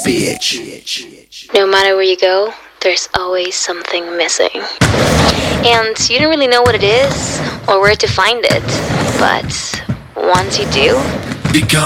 No matter where you go, there's always something missing. And you don't really know what it is or where to find it. But once you do, become